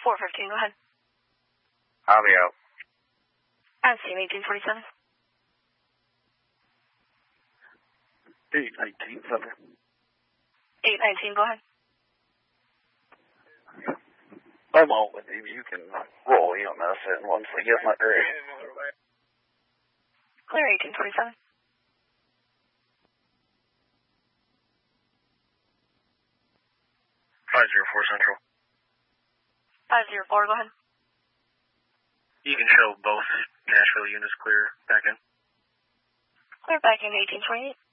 415, go ahead. I'll be out. I'm seeing 1847. 819, something. 819, go ahead. I'm all with you. You can roll EMS in once we get my grade. Clear 1847. 504 Central. 504, go ahead. You can show both Nashville units clear back in. Clear back in 1828.